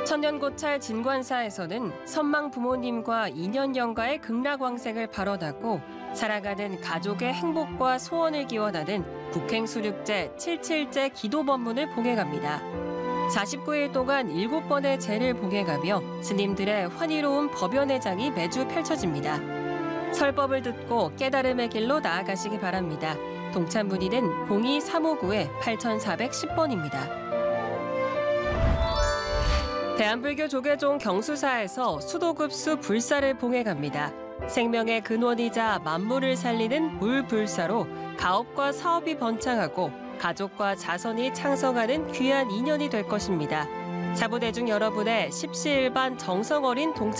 천년고찰 진관사에서는 선망 부모님과 인연영가의 극락왕생을 발언하고 살아가는 가족의 행복과 소원을 기원하는 국행수륙제 77제 기도법문을 봉해갑니다. 49일 동안 7번의 제를 봉해가며 스님들의 환희로운 법연회장이 매주 펼쳐집니다. 설법을 듣고 깨달음의 길로 나아가시기 바랍니다. 동참 문의는 02-359-8410번입니다. 대한불교 조계종 경수사에서 수도급수 불사를 봉해갑니다. 생명의 근원이자 만물을 살리는 물불사로 가업과 사업이 번창하고 가족과 자손이 창성하는 귀한 인연이 될 것입니다. 자부대중 여러분의 십시일반 정성 어린 동참